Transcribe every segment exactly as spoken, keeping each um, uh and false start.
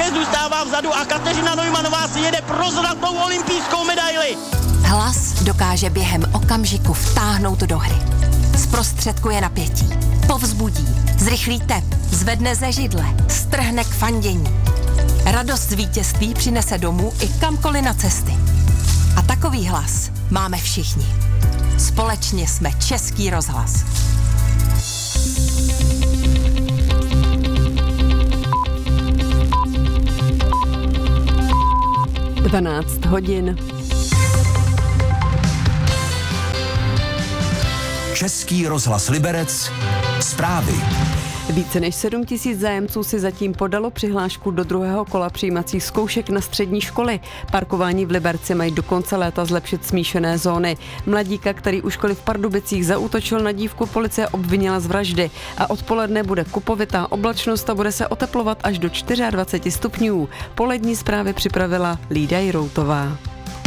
nezůstává vzadu a Kateřina Neumannová si jede pro zlatou olympijskou medaili. Hlas dokáže během okamžiku vtáhnout do hry. Zprostředkuje napětí, povzbudí, zrychlí tep, zvedne ze židle, strhne k fandění. Radost z vítězství přinese domů i kamkoliv na cesty. A takový hlas máme všichni. Společně jsme Český rozhlas. dvanáct hodin. Český rozhlas Liberec. Zprávy. Více než sedm tisíc zájemců si zatím podalo přihlášku do druhého kola přijímacích zkoušek na střední školy. Parkování v Liberci mají do konce léta zlepšit smíšené zóny. Mladíka, který u školy v Pardubicích zaútočil na dívku, policie obvinila z vraždy. A odpoledne bude kupovitá oblačnost a bude se oteplovat až do dvacet čtyři stupňů. Polední zprávy připravila Lída Jiroutová.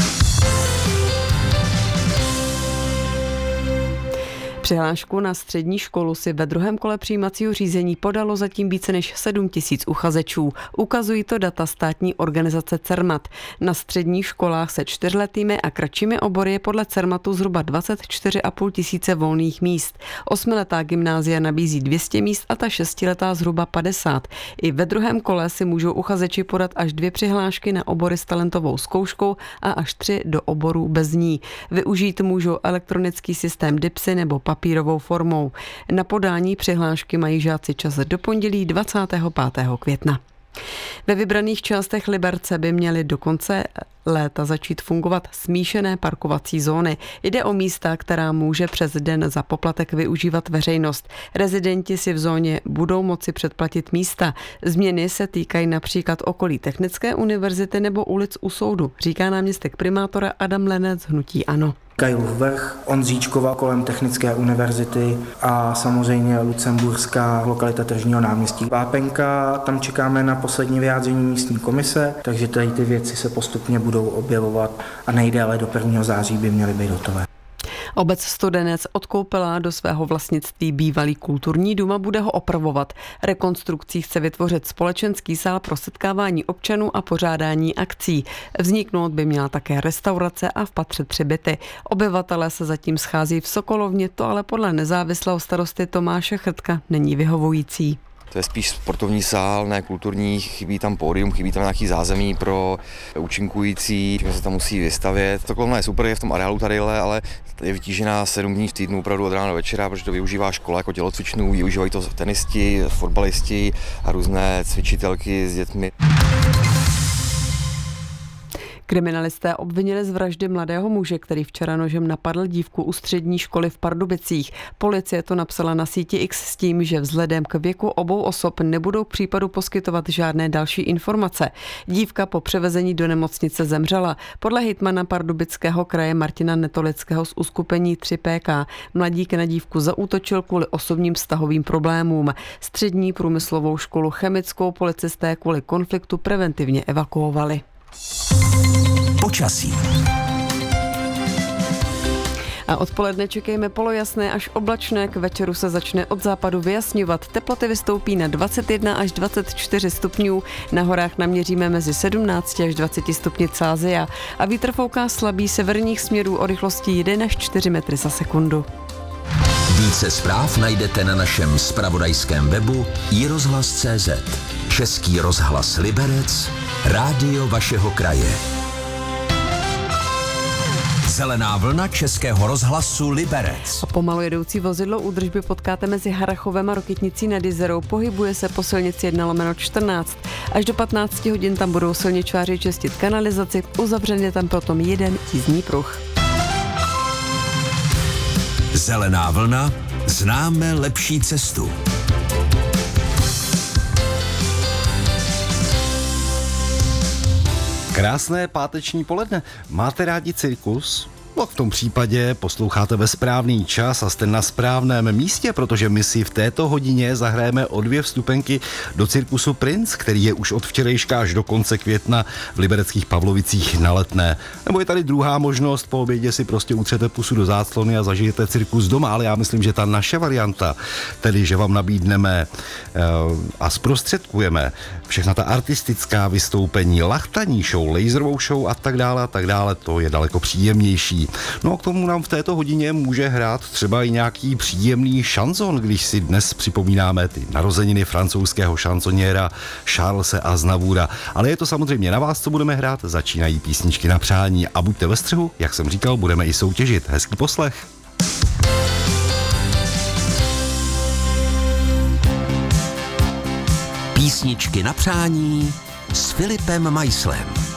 Přihlášku na střední školu si ve druhém kole přijímacího řízení podalo zatím více než sedm tisíc uchazečů. Ukazují to data státní organizace Cermat. Na středních školách se čtyřletými a kratšími obory je podle Cermatu zhruba dvacet čtyři a půl tisíce volných míst. Osmiletá gymnázia nabízí dvě stě míst a ta šestiletá zhruba padesát. I ve druhém kole si můžou uchazeči podat až dvě přihlášky na obory s talentovou zkouškou a až tři do oborů bez ní. Využít můžou elektronický systém DIPSy nebo papírovou formou. Na podání přihlášky mají žáci čas do pondělí dvacátého pátého května. Ve vybraných částech Liberce by měly do konce léta začít fungovat smíšené parkovací zóny. Jde o místa, která může přes den za poplatek využívat veřejnost. Rezidenti si v zóně budou moci předplatit místa. Změny se týkají například okolí Technické univerzity nebo ulic u soudu, říká náměstek primátora Adam Lenec z hnutí ANO. Kajlův vrch, Ondříčkova kolem Technické univerzity a samozřejmě lucemburská lokalita Tržního náměstí. Vápenka, tam čekáme na poslední vyjádření místní komise, takže tady ty věci se postupně budou objevovat a nejdéle do prvního září by měly být hotové. Obec Studenec odkoupila do svého vlastnictví bývalý kulturní dům a bude ho opravovat. Rekonstrukcí chce vytvořit společenský sál pro setkávání občanů a pořádání akcí. Vzniknout by měla také restaurace a v patře tři byty. Obyvatelé se zatím schází v Sokolovně, to ale podle nezávislého starosty Tomáše Chrtka není vyhovující. To je spíš sportovní sál, ne kulturní, chybí tam pódium, chybí tam nějaký zázemí pro účinkující, všechno se tam musí vystavět. Sokolovna je super, je v tom areálu tadyhle, ale je vytížená sedm dní v týdnu opravdu od rána do večera, protože to využívá škola jako tělocvičnu, využívají to tenisti, fotbalisti a různé cvičitelky s dětmi. Kriminalisté obvinili z vraždy mladého muže, který včera nožem napadl dívku u střední školy v Pardubicích. Policie to napsala na síti X s tím, že vzhledem k věku obou osob nebudou k případu poskytovat žádné další informace. Dívka po převezení do nemocnice zemřela. Podle hejtmana Pardubického kraje Martina Netolického z uskupení tři P K mladík na dívku zaútočil kvůli osobním vztahovým problémům. Střední průmyslovou školu chemickou policisté kvůli konfliktu preventivně evakuovali. Počasí. A odpoledne čekejme polojasné až oblačné, k večeru se začne od západu vyjasňovat. Teploty vystoupí na dvacet jedna až dvacet čtyři stupňů, na horách naměříme mezi sedmnáct až dvacet stupňů Celsia a vítr fouká slabý severních směrů o rychlosti jedna až čtyři metry za sekundu. Více zpráv najdete na našem zpravodajském webu i rozhlas tečka cé zet. Český rozhlas Liberec, rádio vašeho kraje. Zelená vlna Českého rozhlasu Liberec. A pomalu jedoucí vozidlo údržby potkáte mezi Harrachovem a Rokytnicí nad Jizerou. Pohybuje se po silnici jedna lomeno čtrnáct. Až do patnácti hodin tam budou silničáři čistit kanalizaci. Uzavřen je tam potom jeden jízdní pruh. Zelená vlna, známe lepší cestu. Krásné páteční poledne. Máte rádi cirkus? No, v tom případě posloucháte ve správný čas a jste na správném místě, protože my si v této hodině zahrajeme o dvě vstupenky do cirkusu Princ, který je už od včerejška až do konce května v libereckých Pavlovicích na Letné. Nebo je tady druhá možnost, po obědě si prostě utřete pusu do záclony a zažijete cirkus doma, ale já myslím, že ta naše varianta, tedy že vám nabídneme uh, a zprostředkujeme všechna ta artistická vystoupení, lachtaní show, laserovou show a tak dále a tak dále, to je daleko příjemnější. No a k tomu nám v této hodině může hrát třeba i nějaký příjemný šanson, když si dnes připomínáme ty narozeniny francouzského šansoniéra Charlese Aznavoura. Ale je to samozřejmě na vás, co budeme hrát, začínají písničky na přání a buďte ve střehu, jak jsem říkal, budeme i soutěžit. Hezký poslech. Písničky na přání s Filipem Meislem.